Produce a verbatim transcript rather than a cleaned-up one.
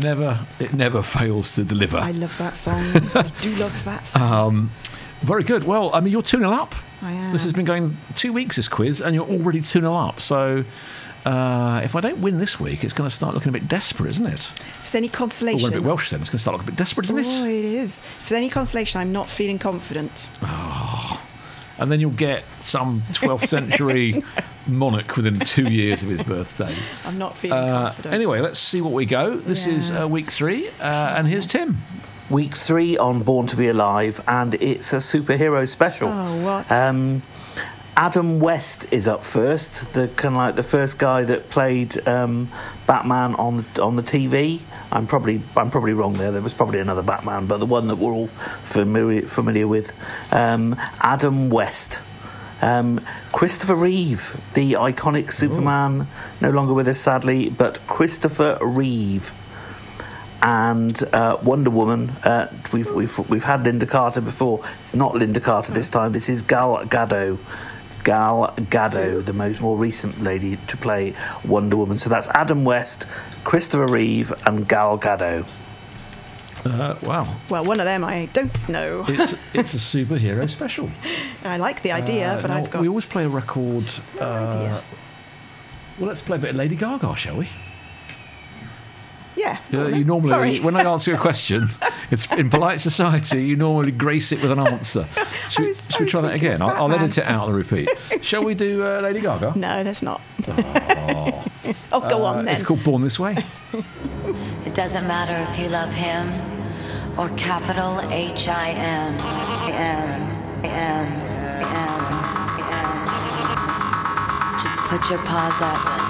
never, it never fails to deliver. I love that song. I do love that song. Um, very good. Well, I mean, you're two nil up. I am. This has been going two weeks, this quiz, and you're already two nil up. So uh, if I don't win this week, it's going to start looking a bit desperate, isn't it? If there's any Oh, consolation... we're a bit Welsh then. It's going to start looking a bit desperate, isn't it? Oh, it is. If there's any consolation, I'm not feeling confident. And then you'll get some twelfth century monarch within two years of his birthday. I'm not feeling Uh, confident. anyway, let's see what we go. This Yeah. is uh, week three, uh, and here's Tim. Week three on Born to Be Alive, and it's a superhero special. Oh, what? Um, Adam West is up first, the kind of like the first guy that played um, Batman on the on the T V. I'm probably I'm probably wrong there. There was probably another Batman, but the one that we're all familiar familiar with, um, Adam West. Um, Christopher Reeve, the iconic Superman, no longer with us sadly, but Christopher Reeve. And uh, Wonder Woman, uh, we've we've we've had Linda Carter before. It's not Linda Carter this time. This is Gal Gadot, Gal Gadot, the most more recent lady to play Wonder Woman. So that's Adam West, Christopher Reeve, and Gal Gadot. Uh, wow, Well, one of them I don't know. it's it's a superhero special. I like the idea, Uh, but now, I've got... we always play a record. Uh, idea. well, let's play a bit of Lady Gaga, shall we? Yeah. Yeah, oh, no. you normally, Sorry. when I answer a question, it's in polite society. You normally grace it with an answer. Should, we- was- should I we was try that thinking again? of I'll, I'll Batman. edit it out and repeat. Shall we do uh, Lady Gaga? No, that's not. Oh. Oh, go Uh, on then. It's called Born This Way. It doesn't matter if you love him or capital H I M. M. M. M. M. Just put your paws up